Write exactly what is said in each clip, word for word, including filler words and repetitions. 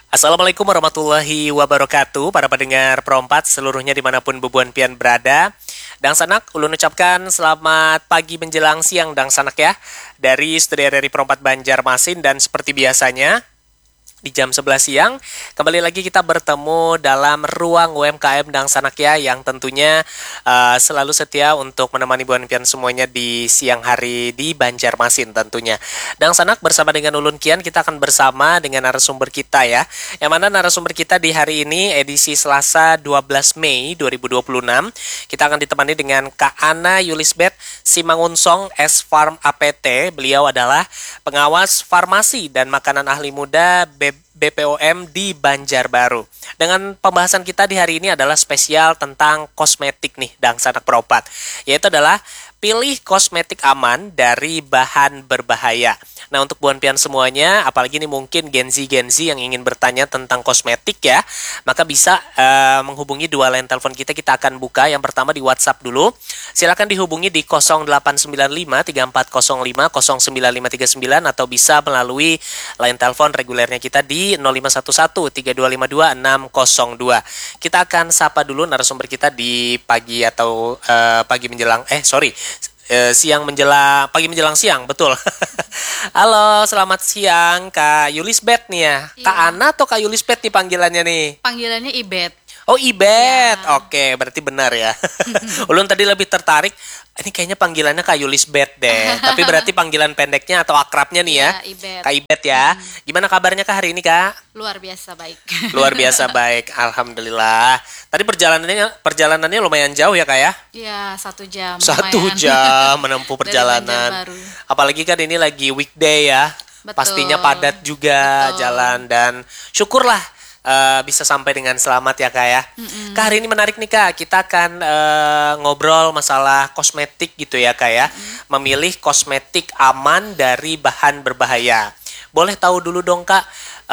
Assalamualaikum warahmatullahi wabarakatuh. Para pendengar Perompat seluruhnya dimanapun bebuan pian berada. Dang Sanak, ulun ucapkan selamat pagi menjelang siang Dang Sanak ya. Dari studio R R I Perompat Banjarmasin, dan seperti biasanya di jam sebelas siang kembali lagi kita bertemu dalam ruang U M K M Dang Sanak ya, yang tentunya uh, selalu setia untuk menemani buan pian semuanya di siang hari di Banjarmasin tentunya. Dang Sanak, bersama dengan Ulun Kian kita akan bersama dengan narasumber kita ya. Yang mana narasumber kita di hari ini edisi Selasa dua belas Mei dua ribu dua puluh enam, kita akan ditemani dengan Kak Ana Yulisbeth Simangunsong S Farm A P T. Beliau adalah pengawas farmasi dan makanan ahli muda B P O M di Banjarbaru. Dengan pembahasan kita di hari ini adalah spesial tentang kosmetik nih Dang Sanak Perompat, yaitu adalah pilih kosmetik aman dari bahan berbahaya. Nah, untuk buan pian semuanya, apalagi ini mungkin Gen Z-Gen Z yang ingin bertanya tentang kosmetik ya, maka bisa uh, menghubungi dua line telepon kita. Kita akan buka yang pertama di WhatsApp dulu. Silakan dihubungi di nol delapan sembilan lima tiga empat nol lima nol sembilan lima tiga sembilan atau bisa melalui line telepon regulernya kita di nol lima satu satu tiga dua lima dua enam nol dua. Kita akan sapa dulu narasumber kita di pagi atau uh, pagi menjelang eh sorry uh, siang menjelang pagi menjelang siang, betul. Halo, selamat siang Kak Yulisbeth nih ya. Iya. Kak Ana atau Kak Yulisbeth nih panggilannya nih? Panggilannya Ibet. Oh, Ibet. Ya. Oke, berarti benar ya. Ulun tadi lebih tertarik, ini kayaknya panggilannya Kak Yulisbeth deh. Tapi berarti panggilan pendeknya atau akrabnya nih ya. Ya, Ibet. Kak Ibet ya. Hmm. Gimana kabarnya Kak hari ini Kak? Luar biasa baik. Luar biasa baik, alhamdulillah. Tadi perjalanannya perjalanannya lumayan jauh ya Kak ya? Ya, satu jam. Satu lumayan. jam menempuh perjalanan. Apalagi kan ini lagi weekday ya. Betul. Pastinya padat juga. Betul. Jalan, dan syukurlah Uh, bisa sampai dengan selamat ya Kak ya. Mm-mm. Kak, hari ini menarik nih Kak. Kita akan uh, ngobrol masalah kosmetik gitu ya Kak ya. Mm-mm. Memilih kosmetik aman dari bahan berbahaya. Boleh tahu dulu dong Kak,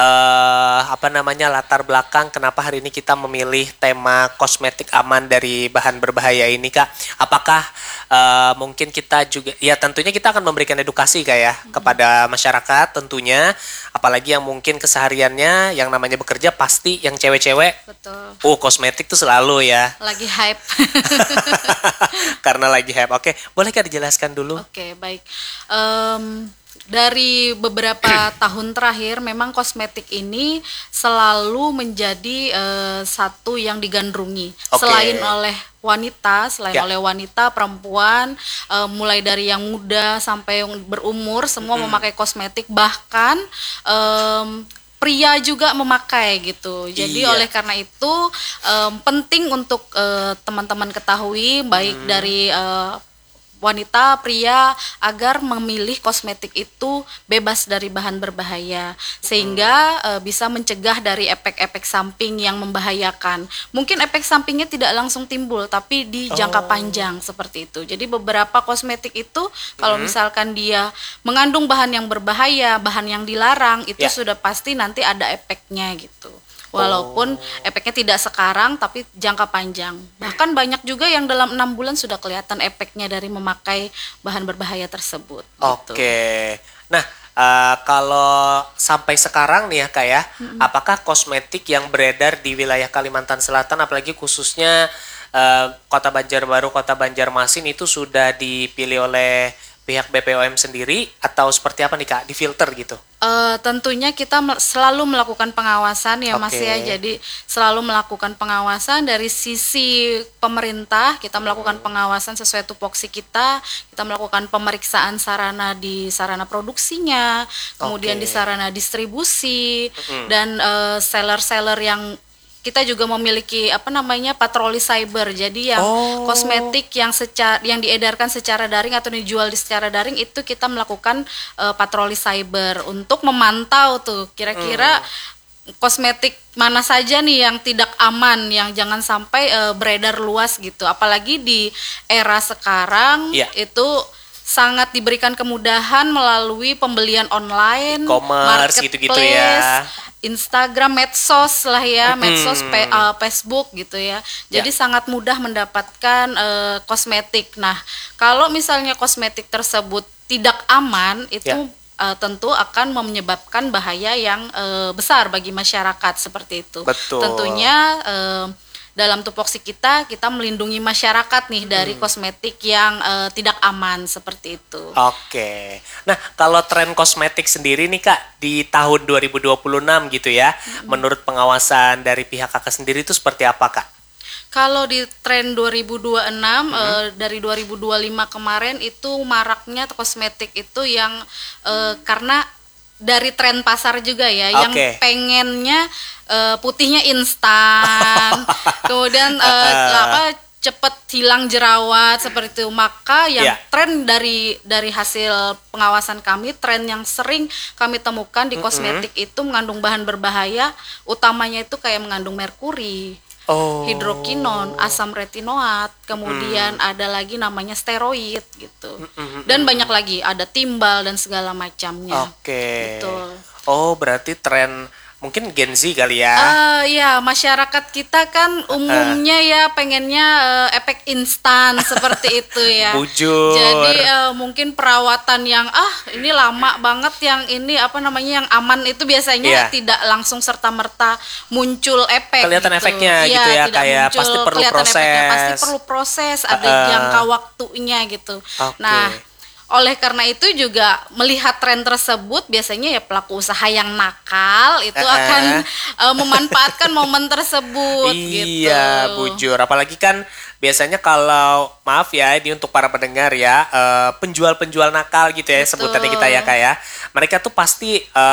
uh, apa namanya latar belakang kenapa hari ini kita memilih tema kosmetik aman dari bahan berbahaya ini Kak? Apakah uh, mungkin kita juga, ya tentunya kita akan memberikan edukasi Kak ya, mm-hmm. kepada masyarakat tentunya. Apalagi yang mungkin kesehariannya yang namanya bekerja pasti yang cewek-cewek. Betul. Oh, kosmetik tuh selalu ya. Lagi hype. Karena lagi hype. Oke, bolehkah dijelaskan dulu? Oke, baik. Um, Dari beberapa tahun terakhir memang kosmetik ini selalu menjadi uh, satu yang digandrungi. Okay. Selain oleh wanita, selain ya. oleh wanita, perempuan, uh, mulai dari yang muda sampai yang berumur, semua hmm. memakai kosmetik. Bahkan um, pria juga memakai gitu. Jadi iya. oleh karena itu um, penting untuk uh, teman-teman ketahui, baik hmm. dari uh, wanita, pria, agar memilih kosmetik itu bebas dari bahan berbahaya, sehingga e, bisa mencegah dari efek-efek samping yang membahayakan. Mungkin efek sampingnya tidak langsung timbul, tapi di jangka oh. panjang seperti itu. Jadi beberapa kosmetik itu kalau mm-hmm. misalkan dia mengandung bahan yang berbahaya, bahan yang dilarang, itu yeah. sudah pasti nanti ada efeknya gitu. Walaupun oh. efeknya tidak sekarang, tapi jangka panjang. Bahkan banyak juga yang dalam enam bulan sudah kelihatan efeknya dari memakai bahan berbahaya tersebut. Oke. Okay. Gitu. Nah, uh, kalau sampai sekarang nih ya Kak ya, mm-hmm. apakah kosmetik yang beredar di wilayah Kalimantan Selatan, apalagi khususnya uh, Kota Banjarbaru, Kota Banjarmasin, itu sudah dipilih oleh pihak B P O M sendiri atau seperti apa nih Kak, difilter gitu? Uh, tentunya kita selalu melakukan pengawasan ya okay. Mas ya, jadi selalu melakukan pengawasan dari sisi pemerintah. Kita melakukan pengawasan sesuai tupoksi kita, kita melakukan pemeriksaan sarana di sarana produksinya, kemudian okay. di sarana distribusi, mm-hmm. dan uh, seller-seller yang kita juga memiliki apa namanya patroli cyber. Jadi yang oh. kosmetik yang secara yang diedarkan secara daring atau dijual di secara daring itu kita melakukan uh, patroli cyber untuk memantau tuh kira-kira hmm. kosmetik mana saja nih yang tidak aman, yang jangan sampai uh, beredar luas gitu. Apalagi di era sekarang yeah. itu sangat diberikan kemudahan melalui pembelian online, e-commerce gitu-gitu ya. Instagram, medsos lah ya, medsos, hmm. pe, uh, Facebook gitu ya. Jadi ya. sangat mudah mendapatkan uh, kosmetik. Nah, kalau misalnya kosmetik tersebut tidak aman, itu ya. uh, tentu akan menyebabkan bahaya yang uh, besar bagi masyarakat seperti itu. Betul. Tentunya uh, dalam tupoksi kita kita melindungi masyarakat nih dari hmm. kosmetik yang uh, tidak aman seperti itu. Oke. Nah, kalau tren kosmetik sendiri nih Kak di tahun dua ribu dua puluh enam gitu ya, hmm. menurut pengawasan dari pihak Kakak sendiri itu seperti apa Kak? Kalau di tren dua ribu dua puluh enam hmm. uh, dari dua ribu dua puluh lima kemarin itu maraknya kosmetik itu yang uh, karena dari tren pasar juga ya, okay. yang pengennya uh, putihnya instan, kemudian uh, apa cepet hilang jerawat seperti itu. Maka yang yeah. tren dari dari hasil pengawasan kami, tren yang sering kami temukan di kosmetik mm-hmm. itu mengandung bahan berbahaya, utamanya itu kayak mengandung merkuri. Oh. Hidrokinon, asam retinoat, kemudian hmm. ada lagi namanya steroid gitu, hmm. dan banyak lagi, ada timbal dan segala macamnya. Oke. Okay. Gitu. Oh, berarti tren mungkin Gen Z kali ya? Uh, ya, masyarakat kita kan umumnya uh. ya pengennya uh, efek instan seperti itu ya. Bujur. Jadi uh, mungkin perawatan yang ah ini lama banget, yang ini apa namanya yang aman itu biasanya yeah. tidak langsung serta merta muncul efek. Kelihatan gitu. efeknya ya, gitu ya, kayak muncul, pasti perlu proses. Efeknya, pasti perlu proses, ada uh. jangka waktunya gitu. Okay. Nah. Oleh karena itu juga melihat tren tersebut, biasanya ya pelaku usaha yang nakal itu uh-uh. akan uh, memanfaatkan momen tersebut. Iya, gitu. Bujur. Apalagi kan biasanya kalau, maaf ya ini untuk para pendengar ya, uh, penjual-penjual nakal gitu ya, sebutannya kita ya Kak ya. Mereka tuh pasti uh,